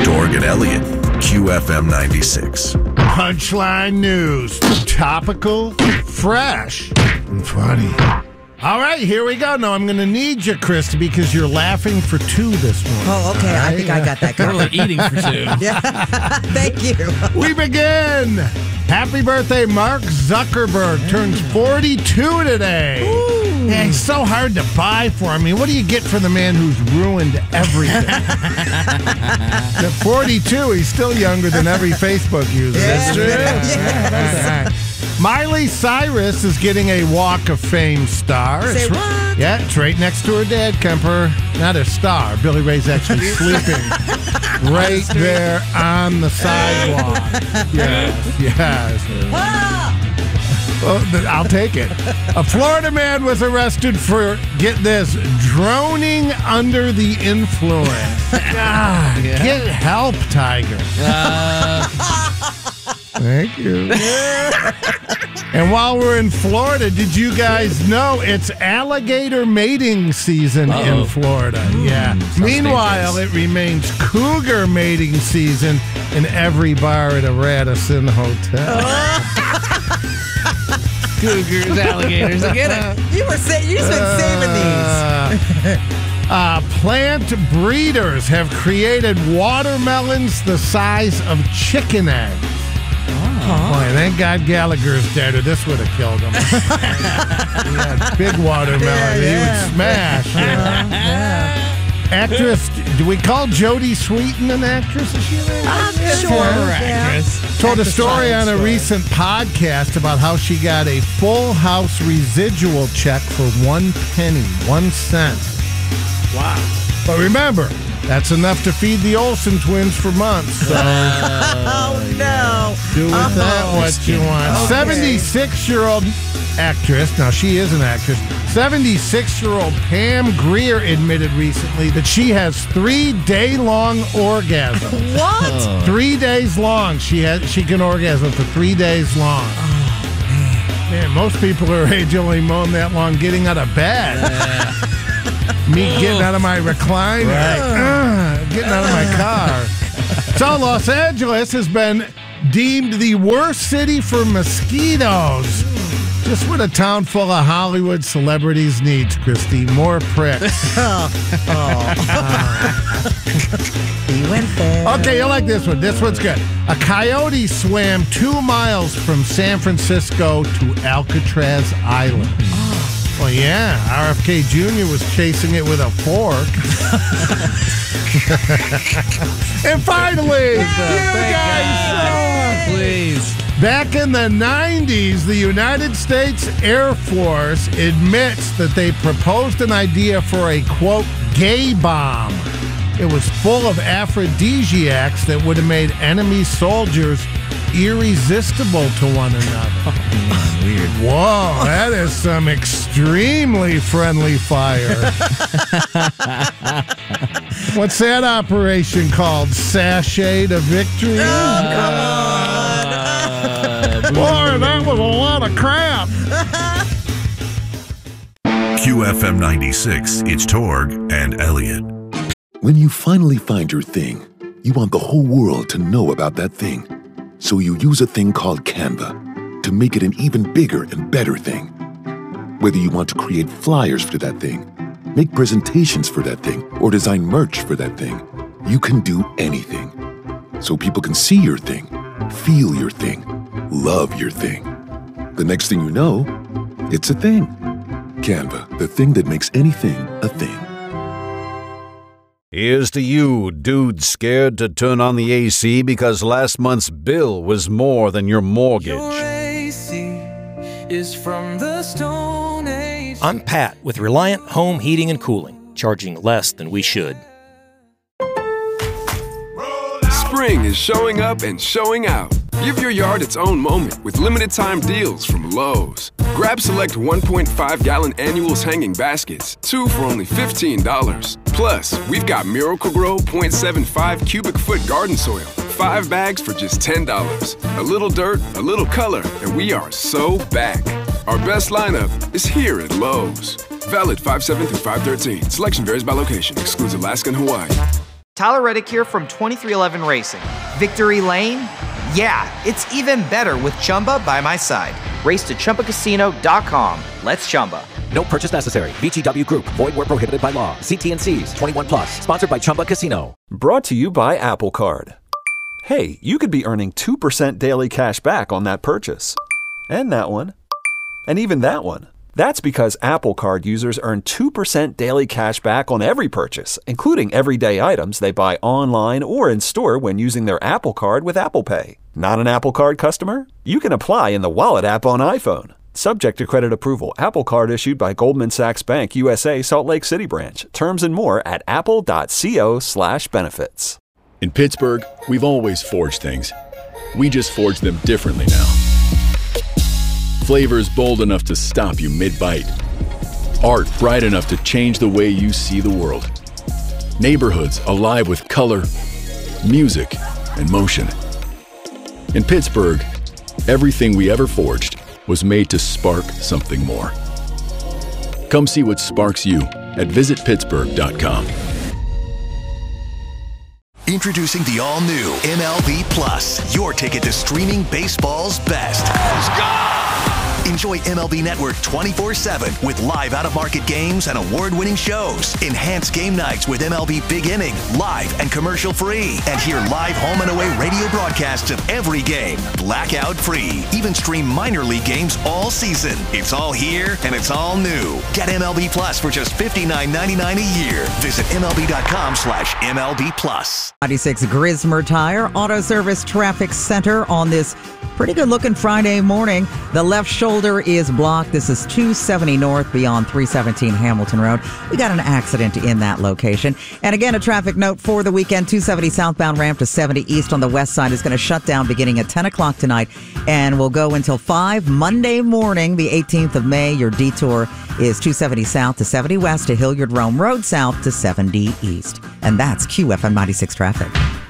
Torg and Elliott, QFM 96. Punchline news. Topical, fresh, and funny. All right, here we go. Now, I'm going to need you, Krista, because you're laughing for two this morning. Oh, okay. Right? I think I got that We're covered. eating for two. Yeah. Thank you. We begin. Happy birthday, Mark Zuckerberg. Turns 42 today. Yeah, he's so hard to buy for. I mean, what do you get for the man who's ruined everything? At 42, he's still younger than every Facebook user. That's true. Yeah. Miley Cyrus is getting a Walk of Fame star. Say what? Yeah, it's right next to her dad, Kemper. Not a star. Billy Ray's actually sleeping right there on the sidewalk. Yes. Well, I'll take it. A Florida man was arrested for, get this, droning under the influence. God, get help, Tiger. Thank you. And while we're in Florida, did you guys know it's alligator mating season in Florida? Yeah. Meanwhile, it remains cougar mating season in every bar at a Radisson hotel. Cougars, alligators, I get it. You've been saving these. Plant breeders have created watermelons the size of chicken eggs. Boy, thank God Gallagher's dead, or this would have killed him. He had big watermelon. He would smash. Actress, do we call Jodie Sweetin an actress? Is she an actress? Sure. Actress. Told a story on a recent podcast about how she got a Full House residual check for 1 penny, 1 cent. Wow. But remember, that's enough to feed the Olsen twins for months. So Oh, no. do with that what you want. Okay. 76-year-old actress, now she is an actress, 76-year-old Pam Grier admitted recently that she has 3-day-long orgasms. What? 3 days long. She can orgasm for 3 days long. Oh, man, most people her age only moan that long getting out of bed. Me getting out of my recliner. Getting out of my car. So Los Angeles has been deemed the worst city for mosquitoes. Just what a town full of Hollywood celebrities needs, Christy. More pricks. He went there. Okay, you'll like this one. This one's good. A coyote swam 2 miles from San Francisco to Alcatraz Island. Well, yeah, RFK Jr. was chasing it with a fork. And finally, you guys, Please. back in the 90s, the United States Air Force admits that they proposed an idea for a, quote, gay bomb. It was full of aphrodisiacs that would have made enemy soldiers irresistible to one another. Weird. Whoa, that is some extremely friendly fire. What's that operation called? Sachet to victory? Boy, that was a lot of crap. QFM 96, it's Torg and Elliott. When you finally find your thing, you want the whole world to know about that thing. So you use a thing called Canva to make it an even bigger and better thing. Whether you want to create flyers for that thing, make presentations for that thing, or design merch for that thing, you can do anything. So people can see your thing, feel your thing, love your thing. The next thing you know, it's a thing. Canva, the thing that makes anything a thing. Here's to you, dude scared to turn on the AC because last month's bill was more than your mortgage. Your AC is from the Stone Age. I'm Pat with Reliant Home Heating and Cooling, charging less than we should. Spring is showing up and showing out. Give your yard its own moment with limited time deals from Lowe's. Grab select 1.5-gallon annuals hanging baskets, 2 for only $15. Plus, we've got Miracle-Gro 0.75 cubic foot garden soil, 5 bags for just $10. A little dirt, a little color, and we are so back. Our best lineup is here at Lowe's. Valid 5/7 through 5/13. Selection varies by location. Excludes Alaska and Hawaii. Tyler Reddick here from 2311 Racing. Victory Lane? Yeah, it's even better with Chumba by my side. Race to ChumbaCasino.com. Let's Chumba. No purchase necessary. VGW Group. Void where prohibited by law. See T&Cs. 21 plus. Sponsored by Chumba Casino. Brought to you by Apple Card. Hey, you could be earning 2% daily cash back on that purchase. And that one. And even that one. That's because Apple Card users earn 2% daily cash back on every purchase, including everyday items they buy online or in store when using their Apple Card with Apple Pay. Not an Apple Card customer? You can apply in the Wallet app on iPhone. Subject to credit approval. Apple Card issued by Goldman Sachs Bank USA, Salt Lake City branch. Terms and more at apple.co/benefits. In Pittsburgh, we've always forged things. We just forge them differently now. Flavors bold enough to stop you mid-bite. Art bright enough to change the way you see the world. Neighborhoods alive with color, music, and motion. In Pittsburgh, everything we ever forged was made to spark something more. Come see what sparks you at visitpittsburgh.com. Introducing the all-new MLB Plus, your ticket to streaming baseball's best. Let's go! Enjoy MLB Network 24/7 with live out-of-market games and award-winning shows. Enhance game nights with MLB Big Inning, live and commercial-free. And hear live home and away radio broadcasts of every game, blackout-free. Even stream minor league games all season. It's all here and it's all new. Get MLB Plus for just $59.99 a year. Visit MLB.com/MLB Plus. 96 Grismer Tire Auto Service Traffic Center on this pretty good-looking Friday morning. The left shoulder is blocked. This is 270 north beyond 317 Hamilton Road. We got an accident in that location. And again, a traffic note for the weekend. 270 southbound ramp to 70 east on the west side is going to shut down beginning at 10 o'clock tonight and will go until 5 Monday morning, the 18th of May. Your detour is 270 south to 70 west to Hilliard Rome Road south to 70 east. And that's QFM 96 traffic.